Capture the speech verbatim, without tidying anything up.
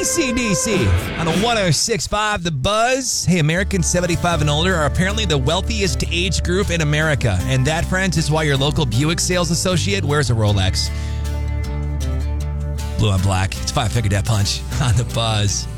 A C D C on the one oh six point five The Buzz. Hey, Americans seventy-five and older are apparently the wealthiest age group in America. And that, friends, is why your local Buick sales associate wears a Rolex. Blue on black. It's Five Finger Death Punch on The Buzz.